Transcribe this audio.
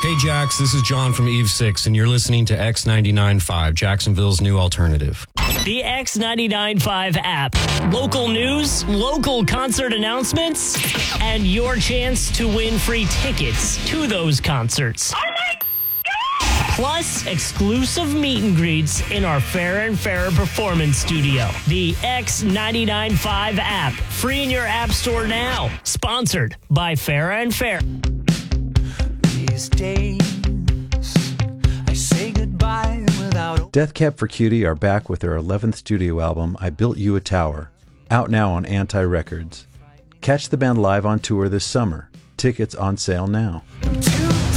Hey, Jax, this is John from Eve 6, and you're listening to X99.5, Jacksonville's new alternative. The X99.5 app. Local news, local concert announcements, and your chance to win free tickets to those concerts. Oh my God! Plus, exclusive meet and greets in our Fairer and Fairer performance studio. The X99.5 app. Free in your app store now. Sponsored by Fairer and Fairer. These days, I say goodbye without... Death Cab for Cutie are back with their 11th studio album, I Built You a Tower, out now on Anti Records. Catch the band live on tour this summer. Tickets on sale now. To